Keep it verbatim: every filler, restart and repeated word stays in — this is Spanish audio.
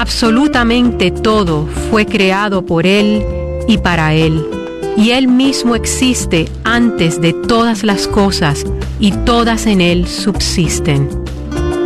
Absolutamente todo fue creado por Él y para Él, y Él mismo existe antes de todas las cosas, y todas en Él subsisten.